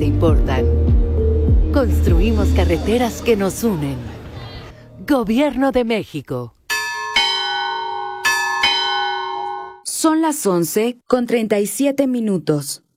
te importan. Construimos carreteras que nos unen. Gobierno de México. Son las 11:37.